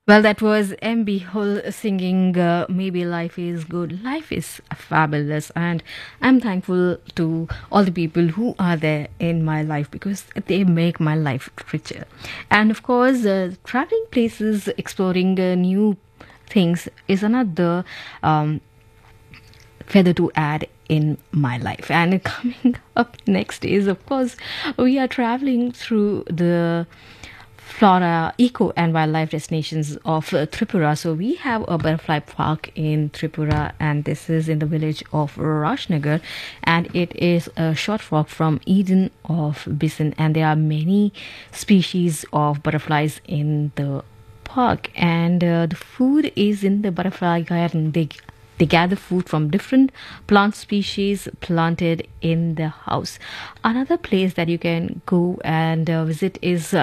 Well, that was MB Hull singing Maybe Life is Good. Life is fabulous, and I'm thankful to all the people who are there in my life because they make my life richer. And of course, traveling places, exploring new things is another feather to add in my life. And coming up next is, of course, we are traveling through the flora, eco, and wildlife destinations of Tripura. So we have a butterfly park in Tripura, and this is in the village of Rajnagar, and it is a short walk from Eden of Bison, and there are many species of butterflies in the park, and the food is in the butterfly garden. They gather food from different plant species planted in the house. Another place that you can go and visit is